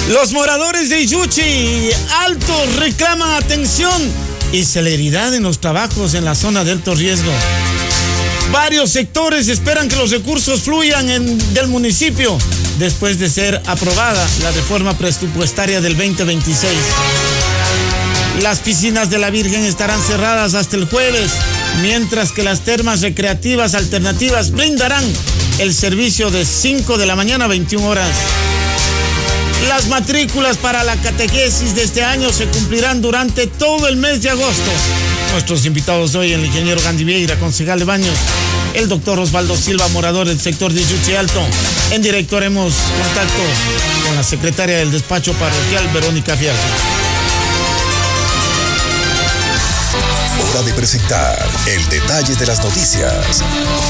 Los moradores de Iyuchi Alto reclaman atención y celeridad en los trabajos en la zona de alto riesgo. Varios sectores esperan que los recursos fluyan del municipio después de ser aprobada la reforma presupuestaria del 2026. Las piscinas de la Virgen estarán cerradas hasta el jueves, mientras que las termas recreativas alternativas brindarán el servicio de 5 de la mañana a 21 horas. Las matrículas para la catequesis de este año se cumplirán durante todo el mes de agosto. Nuestros invitados hoy, el ingeniero Gandhi Vieira, concejal de Baños, el doctor Osvaldo Silva, morador del sector de Iyuchi Alto. En directo haremos contacto con la secretaria del despacho parroquial, Verónica Fiasco. Hora de presentar el detalle de las noticias.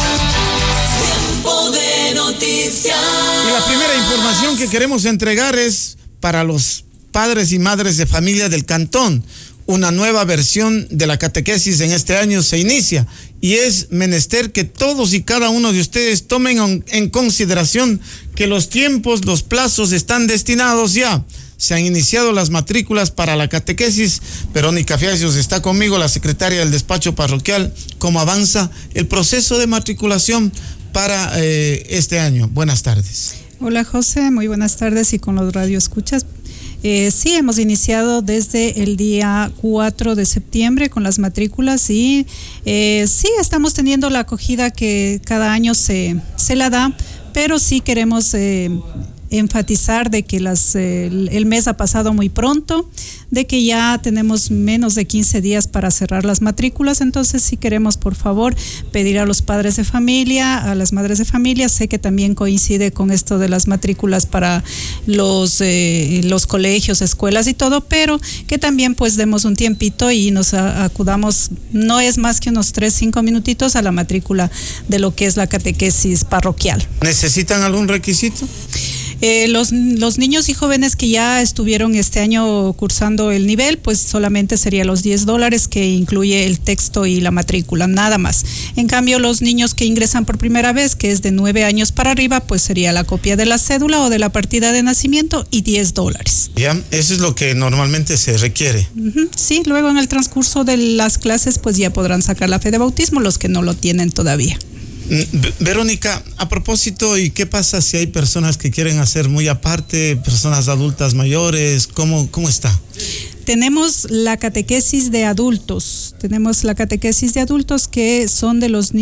Tiempo de noticias. Y la primera información que queremos entregar es para los padres y madres de familia del cantón. Una nueva versión de la catequesis en este año se inicia y es menester que todos y cada uno de ustedes tomen en consideración que los tiempos, los plazos están destinados ya. Se han iniciado las matrículas para la catequesis. Verónica Fiasios está conmigo, la secretaria del despacho parroquial. ¿Cómo avanza el proceso de matriculación para este año? Buenas tardes. Hola José, muy buenas tardes y con los radioescuchas. Sí, hemos iniciado desde el día 4 de septiembre con las matrículas y sí, estamos teniendo la acogida que cada año se la da, pero sí queremos enfatizar de que el mes ha pasado muy pronto, de que ya tenemos menos de 15 días para cerrar las matrículas, entonces sí queremos por favor pedir a los padres de familia, a las madres de familia, sé que también coincide con esto de las matrículas para los colegios, escuelas y todo, pero que también pues demos un tiempito y nos acudamos, no es más que unos 3-5 minutitos a la matrícula de lo que es la catequesis parroquial. ¿Necesitan algún requisito? Los niños y jóvenes que ya estuvieron este año cursando el nivel, pues solamente sería los $10 que incluye el texto y la matrícula, nada más. En cambio, los niños que ingresan por primera vez, que es de 9 años para arriba, pues sería la copia de la cédula o de la partida de nacimiento y $10. Ya, eso es lo que normalmente se requiere. Sí, luego en el transcurso de las clases, pues ya podrán sacar la fe de bautismo los que no lo tienen todavía. Verónica, a propósito, ¿y qué pasa si hay personas que quieren hacer muy aparte, personas adultas mayores? ¿Cómo está? Tenemos la catequesis de adultos. Tenemos la catequesis de adultos que son de los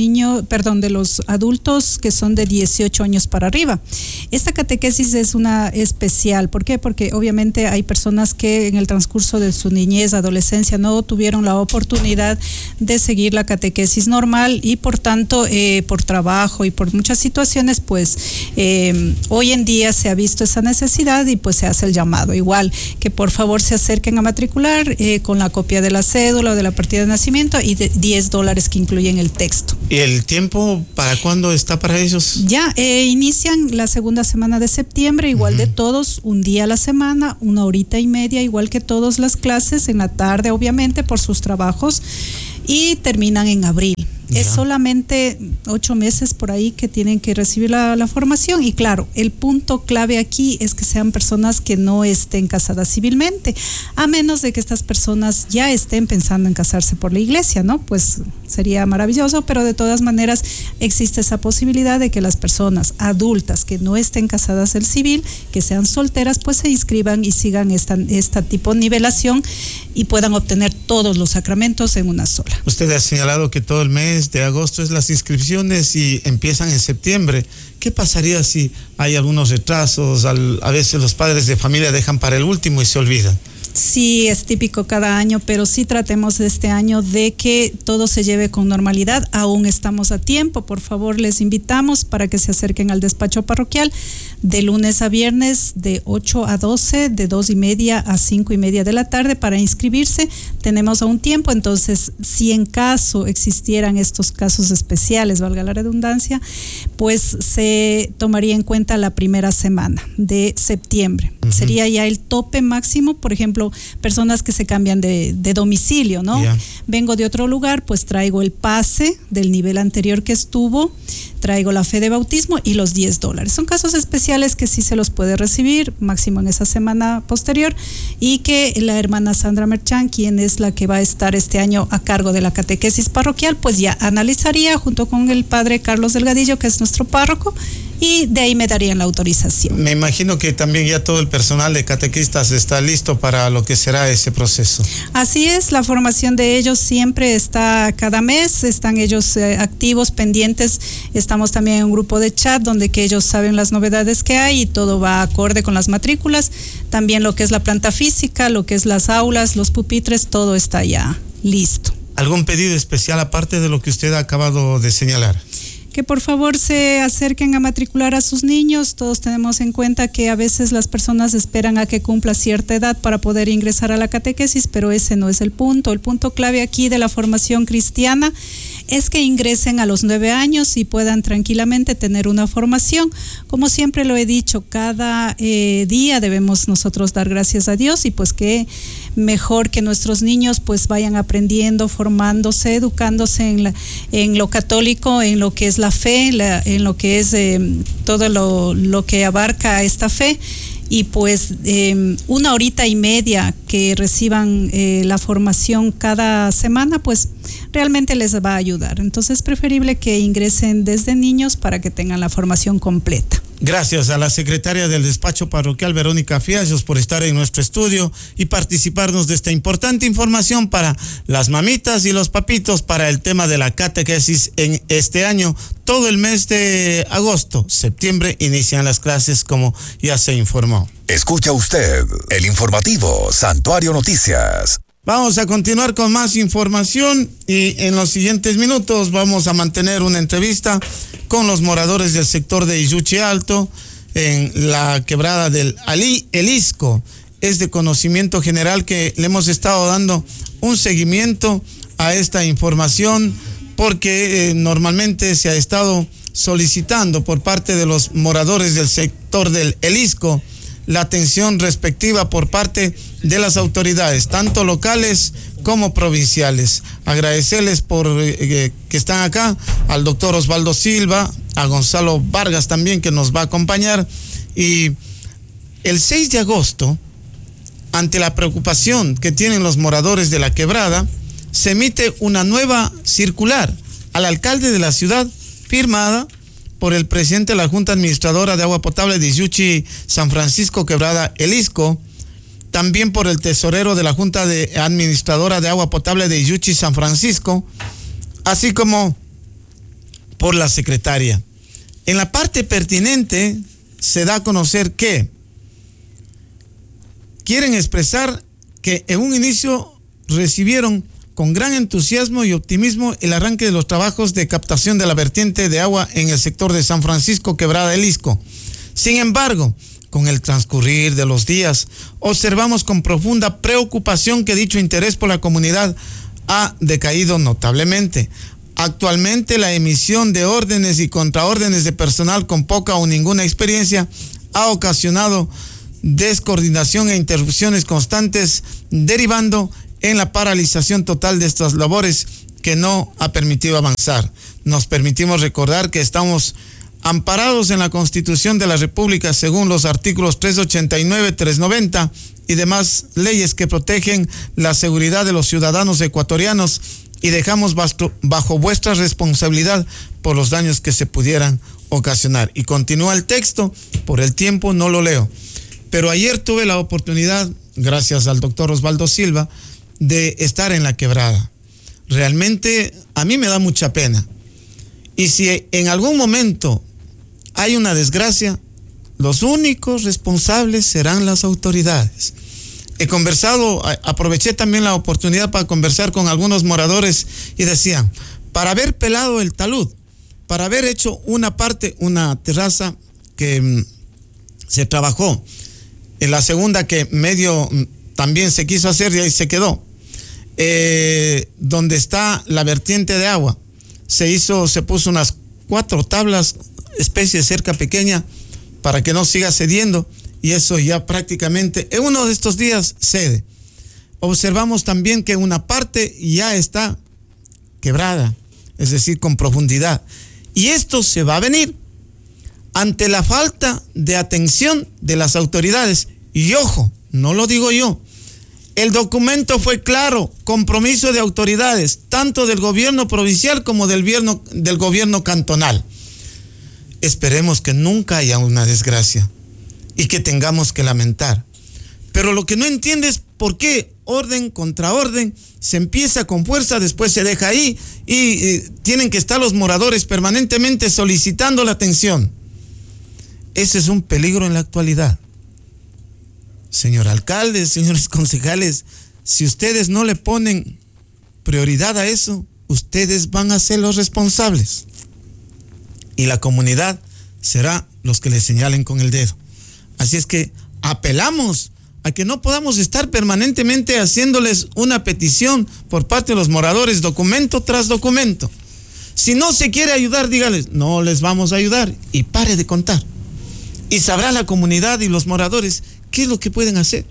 adultos que son de 18 años para arriba. Esta catequesis es una especial. ¿Por qué? Porque obviamente hay personas que en el transcurso de su niñez, adolescencia, no tuvieron la oportunidad de seguir la catequesis normal y por tanto, por trabajo y por muchas situaciones, pues hoy en día se ha visto esa necesidad y pues se hace el llamado. Igual que por favor se acerquen a matricular con la copia de la cédula o de la partida de nacimiento y de $10 que incluyen el texto. ¿Y el tiempo para cuándo está para ellos? Ya inician la segunda semana de septiembre, igual de todos, un día a la semana, 1 horita y media, igual que todas las clases, en la tarde obviamente por sus trabajos, y terminan en abril. Es solamente 8 meses por ahí que tienen que recibir la formación y claro, el punto clave aquí es que sean personas que no estén casadas civilmente, a menos de que estas personas ya estén pensando en casarse por la iglesia, ¿no? Pues sería maravilloso, pero de todas maneras existe esa posibilidad de que las personas adultas que no estén casadas en civil, que sean solteras, pues se inscriban y sigan esta tipo de nivelación y puedan obtener todos los sacramentos en una sola. Usted ha señalado que todo el mes de agosto es las inscripciones y empiezan en septiembre. ¿Qué pasaría si hay algunos retrasos? A veces los padres de familia dejan para el último y se olvidan. Sí, es típico cada año, pero sí tratemos este año de que todo se lleve con normalidad. Aún estamos a tiempo. Por favor, les invitamos para que se acerquen al despacho parroquial de lunes a viernes de 8 a 12, de 2:30 a 5:30 de la tarde para inscribirse. Tenemos aún tiempo, entonces si en caso existieran estos casos especiales, valga la redundancia, pues se tomaría en cuenta la primera semana de septiembre. Sería ya el tope máximo. Por ejemplo, ejemplo, personas que se cambian de domicilio, ¿no? Yeah. Vengo de otro lugar, pues traigo el pase del nivel anterior que estuvo, traigo la fe de bautismo y los $10. Son casos especiales que sí se los puede recibir, máximo en esa semana posterior, y que la hermana Sandra Merchán, quien es la que va a estar este año a cargo de la catequesis parroquial, pues ya analizaría junto con el padre Carlos Delgadillo, que es nuestro párroco, y de ahí me darían la autorización. Me imagino que también ya todo el personal de catequistas está listo para lo que será ese proceso. Así es, la formación de ellos siempre está cada mes, están ellos activos, pendientes. Estamos también en un grupo de chat donde que ellos saben las novedades que hay y todo va acorde con las matrículas. También lo que es la planta física, lo que es las aulas, los pupitres, todo está ya listo. ¿Algún pedido especial aparte de lo que usted ha acabado de señalar? Que por favor se acerquen a matricular a sus niños. Todos tenemos en cuenta que a veces las personas esperan a que cumpla cierta edad para poder ingresar a la catequesis, pero ese no es el punto. El punto clave aquí de la formación cristiana es que ingresen a los 9 años y puedan tranquilamente tener una formación. Como siempre lo he dicho, cada día debemos nosotros dar gracias a Dios, y pues que mejor que nuestros niños pues vayan aprendiendo, formándose, educándose en lo católico, en lo que es la fe, en lo que es todo lo que abarca esta fe. Y pues 1 horita y media que reciban la formación cada semana, pues realmente les va a ayudar. Entonces es preferible que ingresen desde niños para que tengan la formación completa. Gracias a la secretaria del despacho parroquial, Verónica Fiallos, por estar en nuestro estudio y participarnos de esta importante información para las mamitas y los papitos para el tema de la catequesis en este año. Todo el mes de agosto, septiembre, inician las clases, como ya se informó. Escucha usted el informativo Santuario Noticias. Vamos a continuar con más información y en los siguientes minutos vamos a mantener una entrevista con los moradores del sector de Iyuchi Alto en la quebrada del Elisco. Es de conocimiento general que le hemos estado dando un seguimiento a esta información porque normalmente se ha estado solicitando por parte de los moradores del sector del Elisco la atención respectiva por parte de las autoridades, tanto locales como provinciales. Agradecerles por que están acá, al doctor Osvaldo Silva, a Gonzalo Vargas también, que nos va a acompañar. Y el 6 de agosto, ante la preocupación que tienen los moradores de la quebrada, se emite una nueva circular al alcalde de la ciudad, firmada por el presidente de la Junta Administradora de Agua Potable de Iyuchi San Francisco Quebrada Elisco, también por el tesorero de la Junta Administradora de Agua Potable de Iyuchi San Francisco, así como por la secretaria. En la parte pertinente se da a conocer que quieren expresar que en un inicio recibieron con gran entusiasmo y optimismo el arranque de los trabajos de captación de la vertiente de agua en el sector de San Francisco Quebrada Elisco. Sin embargo, con el transcurrir de los días, observamos con profunda preocupación que dicho interés por la comunidad ha decaído notablemente. Actualmente, la emisión de órdenes y contraórdenes de personal con poca o ninguna experiencia ha ocasionado descoordinación e interrupciones constantes, derivando en la paralización total de estas labores que no ha permitido avanzar. Nos permitimos recordar que estamos amparados en la Constitución de la República según los artículos 389, 390 y demás leyes que protegen la seguridad de los ciudadanos ecuatorianos, y dejamos bajo vuestra responsabilidad por los daños que se pudieran ocasionar. Y continúa el texto, por el tiempo no lo leo. Pero ayer tuve la oportunidad, gracias al doctor Osvaldo Silva, de estar en la quebrada. Realmente a mí me da mucha pena. Y si en algún momento hay una desgracia, los únicos responsables serán las autoridades. He conversado, aproveché también la oportunidad para conversar con algunos moradores y decían, para haber pelado el talud, para haber hecho una terraza que se trabajó, en la segunda que medio también se quiso hacer y ahí se quedó, donde está la vertiente de agua, se puso unas 4 tablas, especie de cerca pequeña, para que no siga cediendo, y eso ya prácticamente en uno de estos días cede. observamos también que una parte ya está quebrada, es decir, con profundidad. Y esto se va a venir ante la falta de atención de las autoridades. Y ojo, no lo digo yo, el documento fue claro, compromiso de autoridades, tanto del gobierno provincial como del gobierno cantonal. Esperemos que nunca haya una desgracia y que tengamos que lamentar. Pero lo que no entiende es por qué orden contra orden se empieza con fuerza, después se deja ahí y tienen que estar los moradores permanentemente solicitando la atención. Ese es un peligro en la actualidad. Señor alcalde, señores concejales, si ustedes no le ponen prioridad a eso, ustedes van a ser los responsables. Y la comunidad será los que le señalen con el dedo. Así es que apelamos a que no podamos estar permanentemente haciéndoles una petición por parte de los moradores, documento tras documento. Si no se quiere ayudar, dígales, no les vamos a ayudar y pare de contar. Y sabrá la comunidad y los moradores qué es lo que pueden hacer.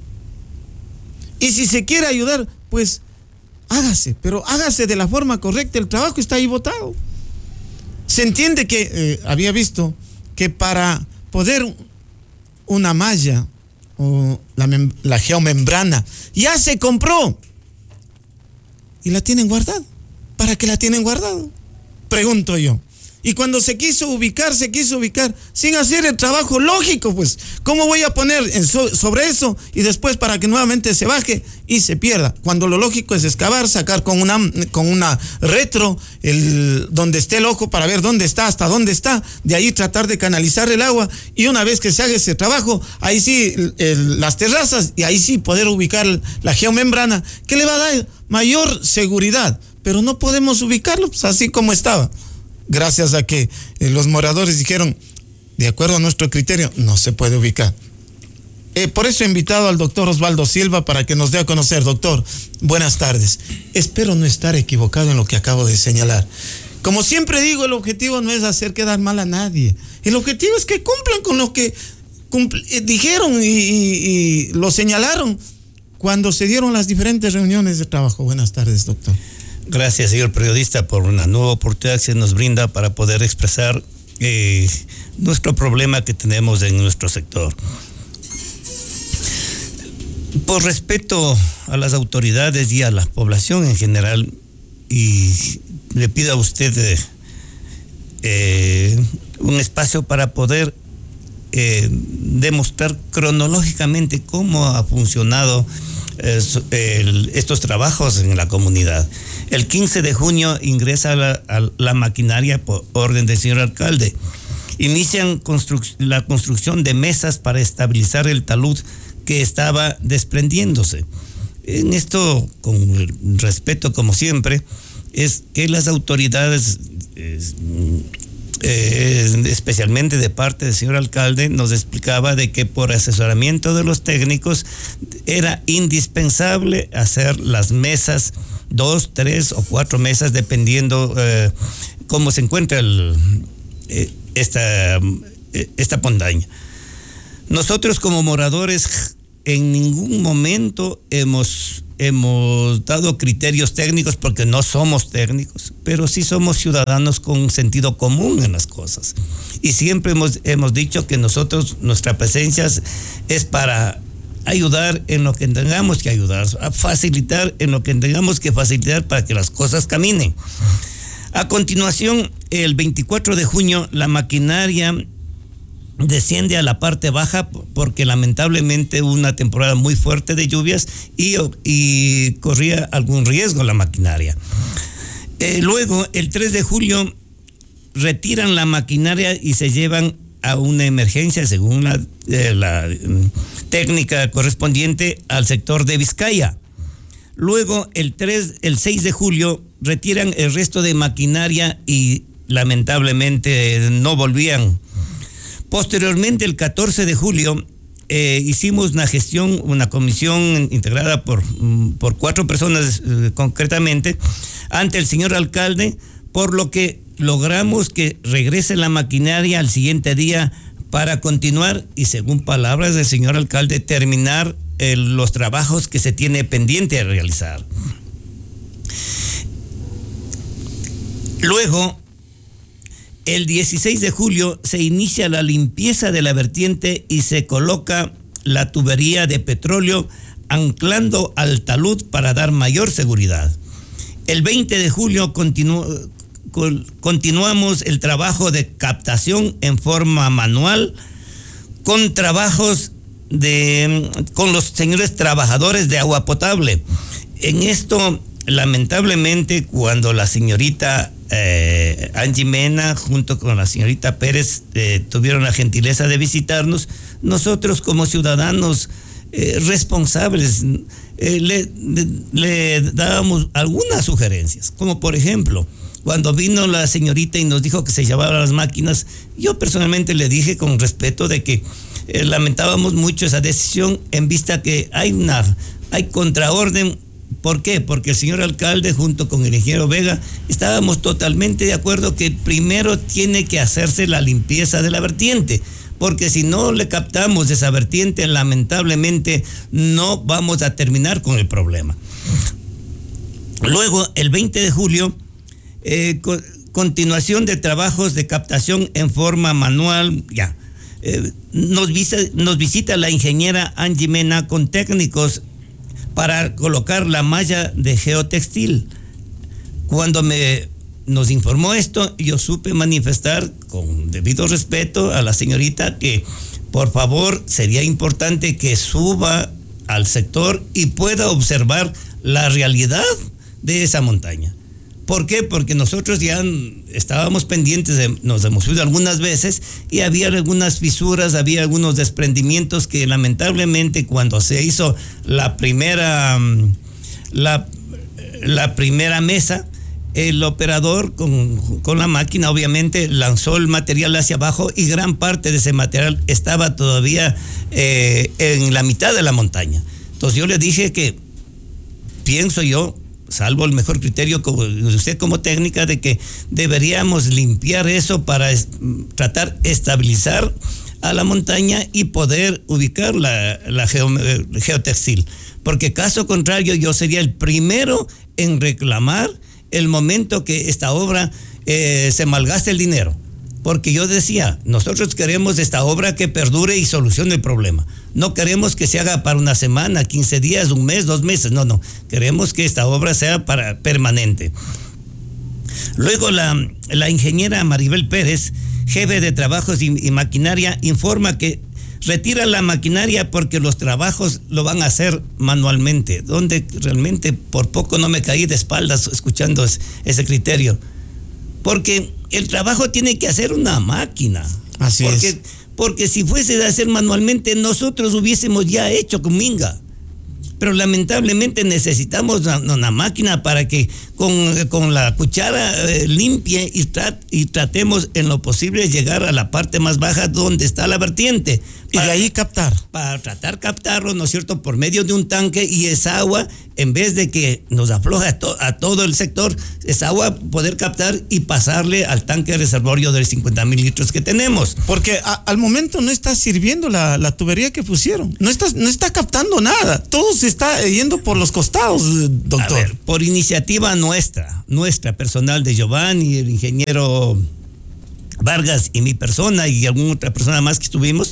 Y si se quiere ayudar, pues hágase, pero hágase de la forma correcta. El trabajo está ahí botado. Se entiende que, había visto que para poder una malla o la geomembrana ya se compró y la tienen guardada. ¿Para qué la tienen guardado? Pregunto yo. Y cuando se quiso ubicar sin hacer el trabajo lógico, pues, ¿cómo voy a poner sobre eso y después para que nuevamente se baje y se pierda? Cuando lo lógico es excavar, sacar con una retro donde esté el ojo para ver dónde está, hasta dónde está, de ahí tratar de canalizar el agua y una vez que se haga ese trabajo, ahí sí las terrazas y ahí sí poder ubicar la geomembrana que le va a dar mayor seguridad, pero no podemos ubicarlo pues, así como estaba. Gracias a que los moradores dijeron, de acuerdo a nuestro criterio, no se puede ubicar. Por eso he invitado al doctor Osvaldo Silva para que nos dé a conocer. Doctor, buenas tardes. Espero no estar equivocado en lo que acabo de señalar. Como siempre digo, el objetivo no es hacer quedar mal a nadie. El objetivo es que cumplan con lo que dijeron y lo señalaron cuando se dieron las diferentes reuniones de trabajo. Buenas tardes, doctor. Gracias, señor periodista, por una nueva oportunidad que se nos brinda para poder expresar nuestro problema que tenemos en nuestro sector. Por respeto a las autoridades y a la población en general, y le pido a usted un espacio para poder demostrar cronológicamente cómo ha funcionado estos trabajos en la comunidad. El 15 de junio ingresa la maquinaria por orden del señor alcalde. Inician la construcción de mesas para estabilizar el talud que estaba desprendiéndose. En esto, con el respeto como siempre, es que las autoridades, especialmente de parte del señor alcalde, nos explicaba de que por asesoramiento de los técnicos era indispensable hacer las mesas, 2, 3 o 4 mesas, dependiendo cómo se encuentra esta pondaña. Nosotros como moradores en ningún momento hemos dado criterios técnicos porque no somos técnicos, pero sí somos ciudadanos con sentido común en las cosas. Y siempre hemos dicho que nuestra presencia es para ayudar en lo que tengamos que ayudar, a facilitar en lo que tengamos que facilitar para que las cosas caminen. A continuación, el 24 de junio, la maquinaria desciende a la parte baja porque lamentablemente hubo una temporada muy fuerte de lluvias y corría algún riesgo la maquinaria. Luego, el 3 de julio, retiran la maquinaria y se llevan a una emergencia, según la técnica correspondiente, al sector de Vizcaya. Luego, el 6 de julio, retiran el resto de maquinaria y lamentablemente no volvían. Posteriormente, el 14 de julio, hicimos una comisión integrada por 4 personas concretamente, ante el señor alcalde, por lo que logramos que regrese la maquinaria al siguiente día para continuar y, según palabras del señor alcalde, terminar los trabajos que se tiene pendiente a realizar. Luego, el 16 de julio se inicia la limpieza de la vertiente y se coloca la tubería de petróleo anclando al talud para dar mayor seguridad. El 20 de julio continuamos el trabajo de captación en forma manual con trabajos con los señores trabajadores de agua potable. En esto, lamentablemente, cuando la señorita Angie Mena junto con la señorita Pérez tuvieron la gentileza de visitarnos, nosotros como ciudadanos responsables le dábamos algunas sugerencias, como por ejemplo, cuando vino la señorita y nos dijo que se llevaban las máquinas, yo personalmente le dije con respeto de que lamentábamos mucho esa decisión en vista que hay contraorden. ¿Por qué? Porque el señor alcalde junto con el ingeniero Vega estábamos totalmente de acuerdo que primero tiene que hacerse la limpieza de la vertiente, porque si no le captamos esa vertiente, lamentablemente no vamos a terminar con el problema. Luego, el 20 de julio, continuación de trabajos de captación en forma manual, nos visita la ingeniera Angie Mena con técnicos para colocar la malla de geotextil. Cuando nos informó esto, yo supe manifestar con debido respeto a la señorita que por favor sería importante que suba al sector y pueda observar la realidad de esa montaña. ¿Por qué? Porque nosotros ya estábamos pendientes, nos hemos subido algunas veces y había algunas fisuras, había algunos desprendimientos que lamentablemente cuando se hizo la primera mesa, el operador con la máquina obviamente lanzó el material hacia abajo y gran parte de ese material estaba todavía en la mitad de la montaña. Entonces yo le dije que pienso yo, salvo el mejor criterio de usted como técnica, de que deberíamos limpiar eso para tratar de estabilizar a la montaña y poder ubicar la geotextil. Porque caso contrario, yo sería el primero en reclamar el momento que esta obra se malgaste el dinero. Porque yo decía, nosotros queremos esta obra que perdure y solucione el problema. No queremos que se haga para una semana, 15 días, un mes, 2 meses. No. Queremos que esta obra sea permanente. Luego la ingeniera Maribel Pérez, jefe de trabajos y maquinaria, informa que retira la maquinaria porque los trabajos lo van a hacer manualmente. Donde realmente por poco no me caí de espaldas escuchando ese criterio. Porque el trabajo tiene que hacer una máquina. Así es. Porque si fuese de hacer manualmente, nosotros hubiésemos ya hecho con minga. Pero lamentablemente necesitamos una máquina para que con la cuchara limpie y tratemos en lo posible llegar a la parte más baja donde está la vertiente. Y de ahí captar. Para tratar de captarlo, ¿no es cierto?, por medio de un tanque, y esa agua, en vez de que nos afloje a todo el sector, esa agua poder captar y pasarle al tanque reservorio de 50,000 litros que tenemos. Porque al momento no está sirviendo la tubería que pusieron. No está captando nada. Todo se está yendo por los costados, doctor. A ver, por iniciativa nuestra personal de Giovanni, el ingeniero Vargas y mi persona y alguna otra persona más que tuvimos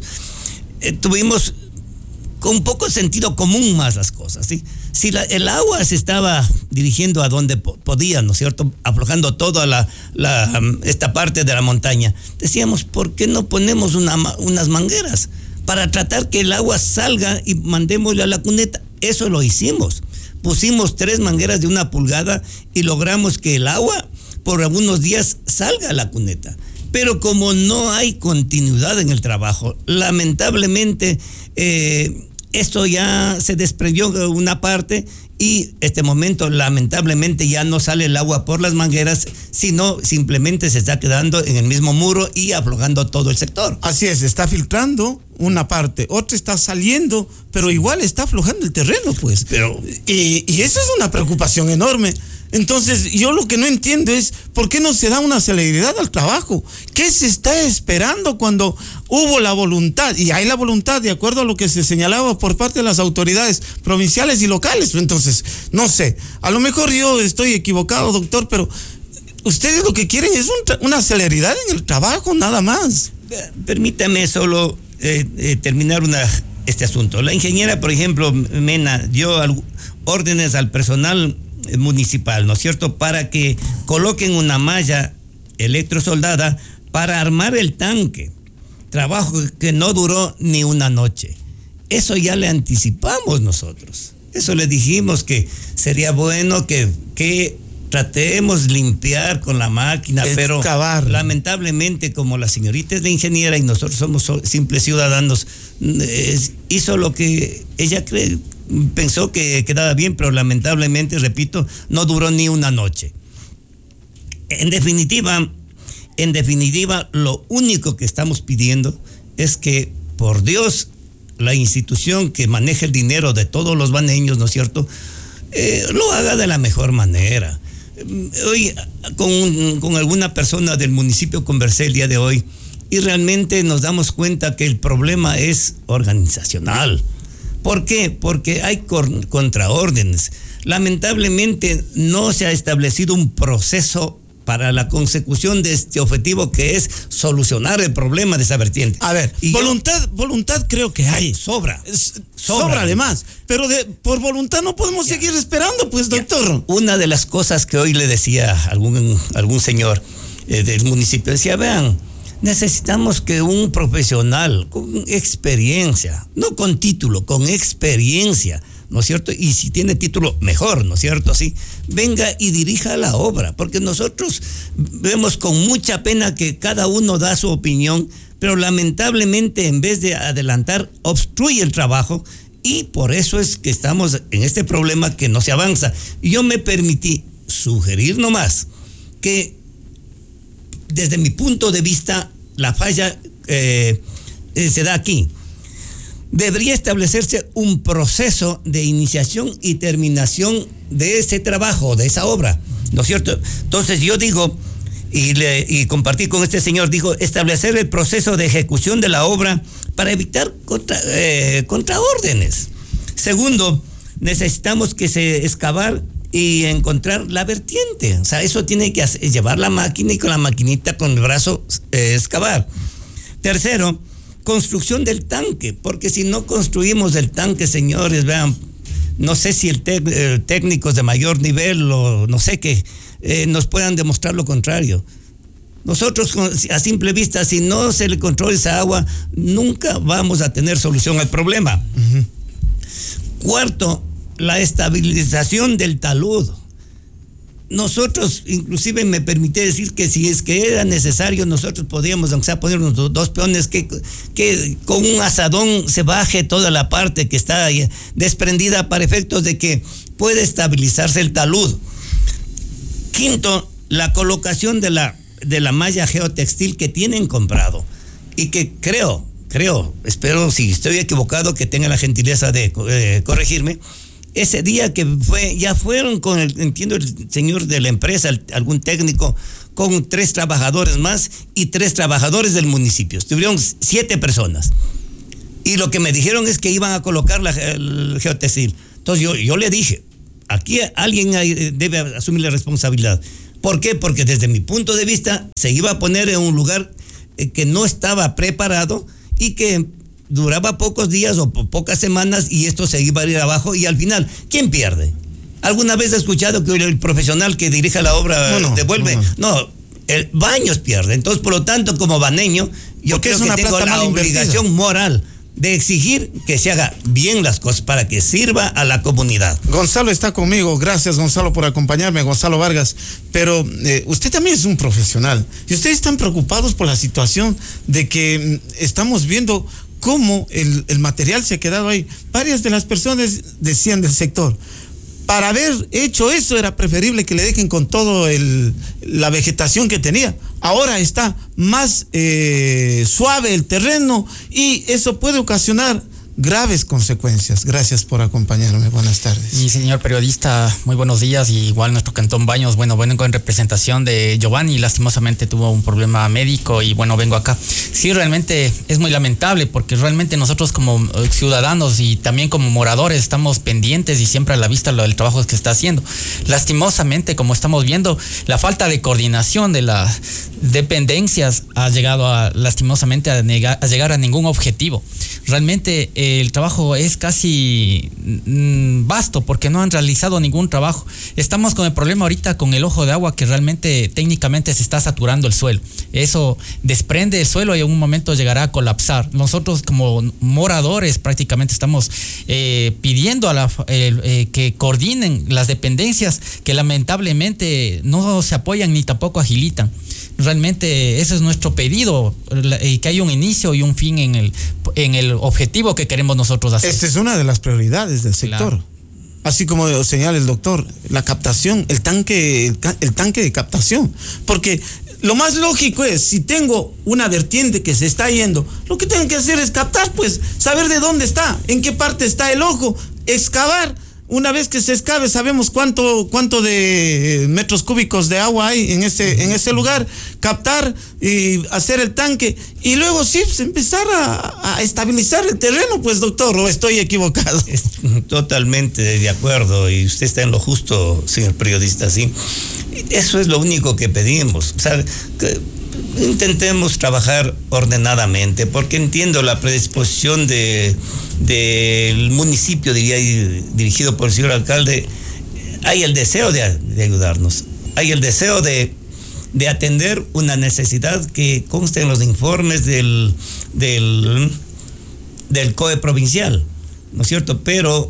con un poco de sentido común más las cosas, ¿sí? Si el agua se estaba dirigiendo a donde podía, ¿no es cierto?, aflojando toda esta parte de la montaña, decíamos, ¿por qué no ponemos unas mangueras para tratar que el agua salga y mandémosle a la cuneta? Eso lo hicimos. Pusimos 3 mangueras de 1 pulgada y logramos que el agua por algunos días salga a la cuneta. Pero como no hay continuidad en el trabajo, lamentablemente esto ya se desprendió de una parte y este momento lamentablemente ya no sale el agua por las mangueras, sino simplemente se está quedando en el mismo muro y aflojando todo el sector. Así es, está filtrando una parte, otra está saliendo, pero igual está aflojando el terreno, pues. Pero y eso es una preocupación enorme. Entonces, yo lo que no entiendo es por qué no se da una celeridad al trabajo. ¿Qué se está esperando cuando hubo la voluntad? Y hay la voluntad de acuerdo a lo que se señalaba por parte de las autoridades provinciales y locales. Entonces, no sé, a lo mejor yo estoy equivocado, doctor, pero ustedes lo que quieren es una celeridad en el trabajo, nada más. Permítame solo terminar este asunto. La ingeniera, por ejemplo, Mena, dio órdenes al personal municipal, ¿no es cierto?, para que coloquen una malla electrosoldada para armar el tanque. Trabajo que no duró ni una noche. Eso ya le anticipamos nosotros. Eso le dijimos que sería bueno que tratemos limpiar con la máquina, pero lamentablemente, como la señorita es de ingeniera y nosotros somos simples ciudadanos, hizo lo que ella pensó que quedaba bien, pero lamentablemente, repito, no duró ni una noche. En definitiva, lo único que estamos pidiendo es que, por Dios, la institución que maneja el dinero de todos los baneños, ¿no es cierto?, lo haga de la mejor manera. Hoy con alguna persona del municipio conversé el día de hoy y realmente nos damos cuenta que el problema es organizacional. ¿Por qué? Porque hay contraórdenes. Lamentablemente no se ha establecido un proceso para la consecución de este objetivo, que es solucionar el problema de esa vertiente. A ver, voluntad creo que hay. Sobra además. Pero por voluntad no podemos seguir esperando, pues, doctor. Una de las cosas que hoy le decía algún señor del municipio, decía, vean, necesitamos que un profesional con experiencia, no con título, con experiencia, ¿no es cierto? Y si tiene título, mejor, ¿no es cierto? Sí, venga y dirija la obra, porque nosotros vemos con mucha pena que cada uno da su opinión, pero lamentablemente en vez de adelantar, obstruye el trabajo, y por eso es que estamos en este problema que no se avanza. Y yo me permití sugerir nomás que, desde mi punto de vista, la falla se da aquí. Debería establecerse un proceso de iniciación y terminación de ese trabajo, de esa obra, ¿no es cierto? Entonces yo digo, y compartí con este señor, dijo, establecer el proceso de ejecución de la obra para evitar contraórdenes. Segundo, necesitamos que se excavar y encontrar la vertiente. O sea, eso tiene que llevar la máquina y con la maquinita, con el brazo, excavar. Tercero, construcción del tanque, porque si no construimos el tanque, señores, vean, no sé si técnicos de mayor nivel o no sé qué, nos puedan demostrar lo contrario. Nosotros, a simple vista, si no se le controla esa agua, nunca vamos a tener solución al problema. Uh-huh. Cuarto, la estabilización del talud. Nosotros, inclusive me permití decir que si es que era necesario, nosotros podíamos, aunque sea, poner unos dos peones que con un asadón se baje toda la parte que está desprendida para efectos de que pueda estabilizarse el talud. Quinto, la colocación de la malla geotextil que tienen comprado y que creo, espero, si estoy equivocado, que tengan la gentileza de corregirme. Ese día que ya fueron entiendo, el señor de la empresa, algún técnico, con 3 trabajadores más y 3 trabajadores del municipio. Estuvieron 7 personas. Y lo que me dijeron es que iban a colocar el geotextil. Entonces yo le dije, aquí alguien debe asumir la responsabilidad. ¿Por qué? Porque desde mi punto de vista se iba a poner en un lugar que no estaba preparado y que duraba pocos días o pocas semanas, y esto se iba a ir abajo, y al final, ¿quién pierde? ¿Alguna vez he escuchado que el profesional que dirija la obra devuelve? No, el Baños pierde. Entonces, por lo tanto, como baneño, yo creo que tengo la obligación moral de exigir que se haga bien las cosas para que sirva a la comunidad. Gonzalo está conmigo. Gracias, Gonzalo, por acompañarme, Gonzalo Vargas. Pero usted también es un profesional y ustedes están preocupados por la situación de que estamos viendo cómo el material se ha quedado ahí. Varias de las personas decían del sector, para haber hecho eso era preferible que le dejen con todo la vegetación que tenía. Ahora está más suave el terreno y eso puede ocasionar graves consecuencias. Gracias por acompañarme. Buenas tardes. Mi señor periodista, muy buenos días. Y igual nuestro Cantón Baños, bueno, en representación de Giovanni, lastimosamente tuvo un problema médico y bueno, vengo acá. Sí, realmente es muy lamentable porque realmente nosotros como ciudadanos y también como moradores estamos pendientes y siempre a la vista del trabajo que está haciendo. Lastimosamente, como estamos viendo, la falta de coordinación de las dependencias ha llegado lastimosamente a llegar a ningún objetivo. Realmente el trabajo es casi vasto porque no han realizado ningún trabajo. Estamos con el problema ahorita con el ojo de agua que realmente técnicamente se está saturando el suelo. Eso desprende el suelo y en un momento llegará a colapsar. Nosotros como moradores prácticamente estamos pidiendo que coordinen las dependencias que lamentablemente no se apoyan ni tampoco agilitan. Realmente ese es nuestro pedido, que haya un inicio y un fin en el objetivo que queremos nosotros hacer. Esta es una de las prioridades del sector. Claro. Así como señala el doctor, la captación, el tanque de captación. Porque lo más lógico es, si tengo una vertiente que se está yendo, lo que tengo que hacer es captar, pues, saber de dónde está, en qué parte está el ojo, excavar. Una vez que se excave, sabemos cuánto de metros cúbicos de agua hay en ese lugar, captar y hacer el tanque, y luego sí, pues, empezar a estabilizar el terreno, pues, doctor, ¿o estoy equivocado? Totalmente de acuerdo, y usted está en lo justo, señor periodista, sí. Eso es lo único que pedimos, o sea, que intentemos trabajar ordenadamente, porque entiendo la predisposición del municipio, diría, dirigido por el señor alcalde. Hay el deseo de ayudarnos, hay el deseo de atender una necesidad que consta en los informes del COE provincial, ¿no es cierto? Pero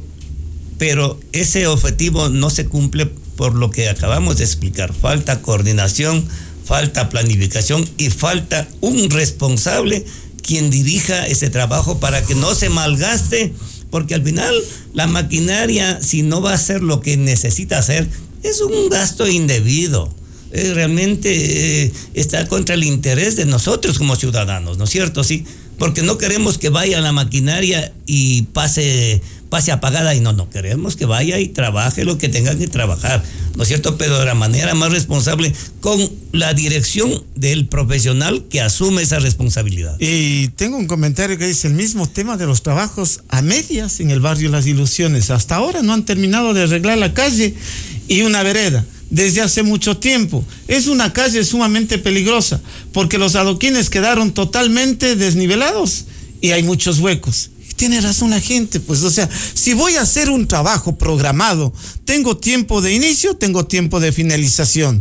ese objetivo no se cumple por lo que acabamos de explicar. Falta coordinación, falta planificación y falta un responsable quien dirija ese trabajo para que no se malgaste, porque al final la maquinaria, si no va a hacer lo que necesita hacer, es un gasto indebido. Realmente está contra el interés de nosotros como ciudadanos, ¿no es cierto? Sí, porque no queremos que vaya la maquinaria y pase apagada, y no queremos que vaya y trabaje lo que tenga que trabajar, ¿no es cierto? Pero de la manera más responsable, con la dirección del profesional que asume esa responsabilidad. Y tengo un comentario que dice: el mismo tema de los trabajos a medias en el barrio Las Ilusiones. Hasta ahora no han terminado de arreglar la calle y una vereda desde hace mucho tiempo. Es una calle sumamente peligrosa porque los adoquines quedaron totalmente desnivelados y hay muchos huecos. Tiene razón la gente, pues, o sea, si voy a hacer un trabajo programado, tengo tiempo de inicio, tengo tiempo de finalización.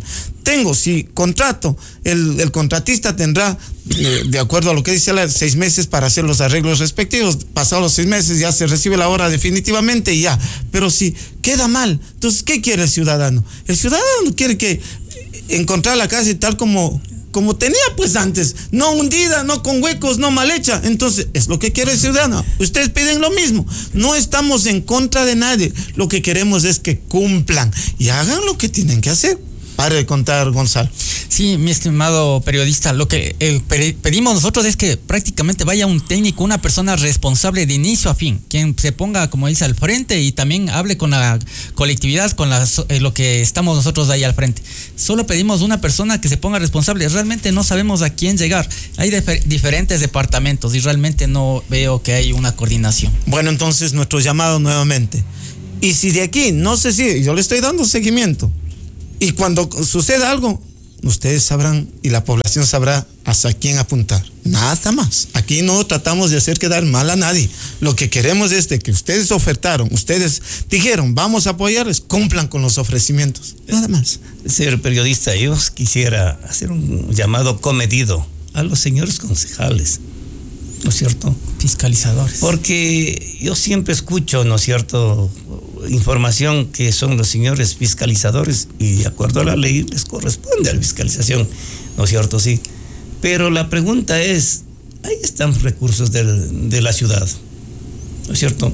Si contrato, el contratista tendrá, de acuerdo a lo que dice 6 meses para hacer los arreglos respectivos. Pasados los 6 meses ya se recibe la obra definitivamente y ya. Pero si queda mal, entonces, ¿qué quiere el ciudadano? El ciudadano quiere encontrar la calle tal como tenía, pues, antes, no hundida, no con huecos, no mal hecha. Entonces, es lo que quiere el ciudadano. Ustedes piden lo mismo. No estamos en contra de nadie. Lo que queremos es que cumplan y hagan lo que tienen que hacer. Pare de contar, Gonzalo. Sí, mi estimado periodista, lo que pedimos nosotros es que prácticamente vaya un técnico, una persona responsable de inicio a fin, quien se ponga, como dice, al frente y también hable con la colectividad, con lo que estamos nosotros ahí al frente. Solo pedimos una persona que se ponga responsable. Realmente no sabemos a quién llegar. Hay diferentes departamentos y realmente no veo que hay una coordinación. Bueno, entonces nuestro llamado nuevamente. Y si de aquí no se sigue, yo le estoy dando seguimiento. Y cuando suceda algo, ustedes sabrán y la población sabrá hasta quién apuntar. Nada más. Aquí no tratamos de hacer quedar mal a nadie. Lo que queremos es de que ustedes ofertaron, ustedes dijeron, vamos a apoyarles, cumplan con los ofrecimientos. Nada más. Señor periodista, yo quisiera hacer un llamado comedido a los señores concejales, ¿no es cierto? Fiscalizadores. Porque yo siempre escucho, ¿no es cierto?, información que son los señores fiscalizadores, y de acuerdo a la ley les corresponde a la fiscalización, ¿no es cierto? Sí. Pero la pregunta es, ahí están recursos de la ciudad, ¿no es cierto?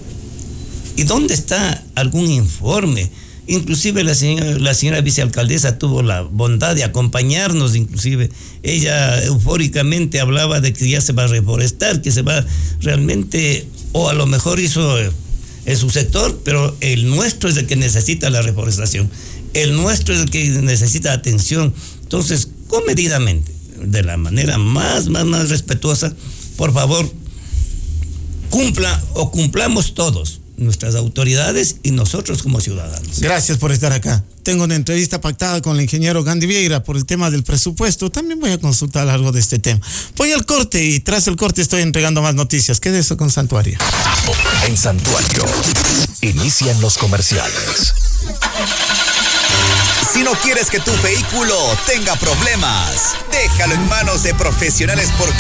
¿Y dónde está algún informe? Inclusive la señora vicealcaldesa tuvo la bondad de acompañarnos, inclusive ella eufóricamente hablaba de que ya se va a reforestar, que se va realmente o a lo mejor hizo en su sector, pero el nuestro es el que necesita la reforestación, el nuestro es el que necesita atención. Entonces, comedidamente, de la manera más respetuosa, por favor, cumplamos todos, nuestras autoridades y nosotros como ciudadanos. Gracias por estar acá. Tengo una entrevista pactada con el ingeniero Gandhi Vieira por el tema del presupuesto. También voy a consultar algo de este tema. Voy al corte y tras el corte estoy entregando más noticias. Quédese con Santuario. En Santuario, inician los comerciales. Si no quieres que tu vehículo tenga problemas, déjalo en manos de profesionales porque